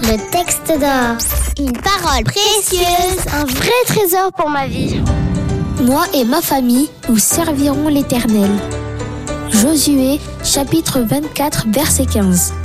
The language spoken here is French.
Le texte d'or. Une parole précieuse. Un vrai trésor pour ma vie. Moi et ma famille, nous servirons l'Éternel. Josué, chapitre 24, verset 15.